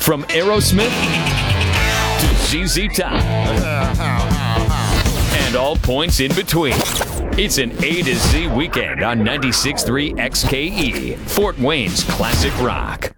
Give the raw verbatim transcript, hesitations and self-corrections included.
From Aerosmith to Z Z Top and all points in between. It's an A to Z weekend on ninety-six point three X K E, Fort Wayne's classic rock.